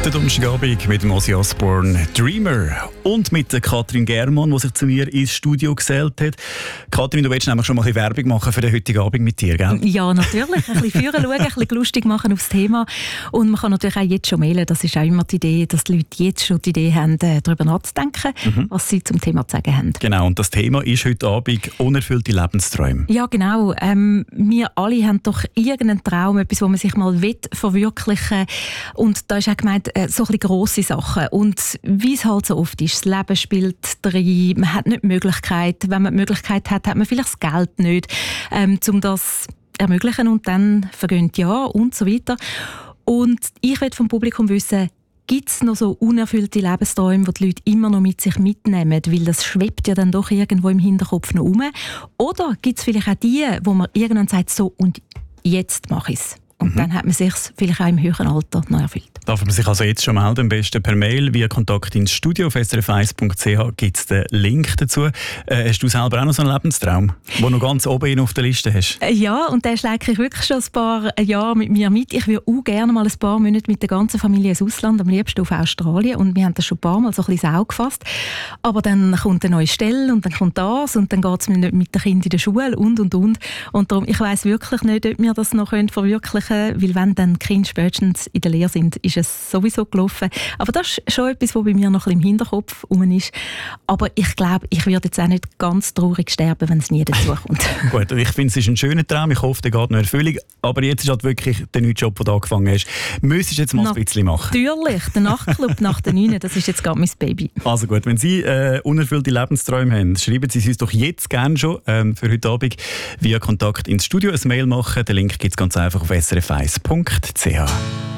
Der Donnerstagabend mit dem Ozzy Osbourne «Dreamer» und mit der Katrin Germann, die sich zu mir ins Studio gesellt hat. Katrin, du willst nämlich schon mal ein bisschen Werbung machen für den heutigen Abend mit dir, gell? Ja, natürlich. Ein bisschen führen schauen, ein bisschen lustig machen aufs Thema. Und man kann natürlich auch jetzt schon mailen. Das ist auch immer die Idee, dass die Leute jetzt schon die Idee haben, darüber nachzudenken, was sie zum Thema zu sagen haben. Genau, und das Thema ist heute Abend unerfüllte Lebensträume. Ja, genau. Wir alle haben doch irgendeinen Traum, etwas, wo man sich mal verwirklichen will. Und da ist auch gemeint, so ein bisschen grosse Sachen. Und wie es halt so oft ist, das Leben spielt rein, man hat nicht die Möglichkeit. Wenn man die Möglichkeit hat, hat man vielleicht das Geld nicht, um das zu ermöglichen. Und dann vergehen die Jahre und so weiter. Und ich will vom Publikum wissen, gibt es noch so unerfüllte Lebensträume, die Leute immer noch mit sich mitnehmen? Weil das schwebt ja dann doch irgendwo im Hinterkopf noch rum. Oder gibt es vielleicht auch die, wo man irgendwann sagt, so und jetzt mache ich es? Und dann hat man sich vielleicht auch im höheren Alter noch erfüllt. Darf man sich also jetzt schon melden, am besten per Mail, via Kontakt ins Studio auf srf1.ch gibt es den Link dazu. Hast du selber auch noch so einen Lebenstraum, den noch ganz oben auf der Liste hast? Ja, und den schläge ich wirklich schon ein paar Jahre mit mir mit. Ich würde auch gerne mal ein paar Monate mit der ganzen Familie ins Ausland, am liebsten auf Australien. Und wir haben das schon ein paar Mal so ein bisschen ins Auge gefasst. Aber dann kommt eine neue Stelle und dann kommt das und dann geht es nicht mit den Kindern in der Schule und. Und darum, ich weiss wirklich nicht, ob wir das noch verwirklichen können, weil wenn dann die Kinder spätestens in der Lehre sind, ist es sowieso gelaufen. Aber das ist schon etwas, was bei mir noch ein bisschen im Hinterkopf rum ist. Aber ich glaube, ich würde jetzt auch nicht ganz traurig sterben, wenn es nie dazu kommt. Gut, ich finde, es ist ein schöner Traum. Ich hoffe, der geht noch in Erfüllung. Aber jetzt ist halt wirklich der neue Job, den du angefangen hast. Müsstest du jetzt mal ein bisschen machen? Natürlich, der Nachtclub nach der 9, das ist jetzt gerade mein Baby. Also gut, wenn Sie unerfüllte Lebensträume haben, schreiben Sie uns doch jetzt gerne schon für heute Abend via Kontakt ins Studio ein Mail machen. Den Link gibt es ganz einfach auf srf1.ch.